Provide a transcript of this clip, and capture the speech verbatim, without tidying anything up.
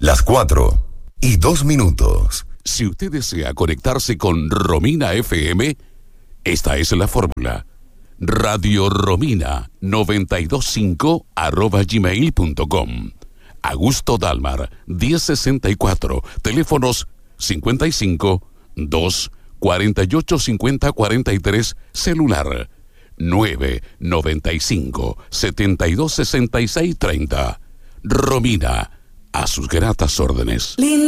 las cuatro y dos minutos. Si usted desea conectarse con Romina F M, esta es la fórmula. Radio Romina noventa y dos punto cinco arroba gmail punto com. Augusto Dalmar, diez sesenta y cuatro, teléfonos cincuenta y cinco, dos, cuarenta y ocho, cincuenta, cuarenta y tres, celular nueve, noventa y cinco, setenta y dos, sesenta y seis, treinta. Romina, a sus gratas órdenes.